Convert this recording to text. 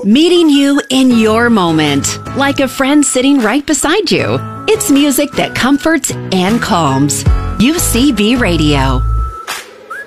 meeting you in your moment, like a friend sitting right beside you. It's music that comforts and calms. UCB Radio.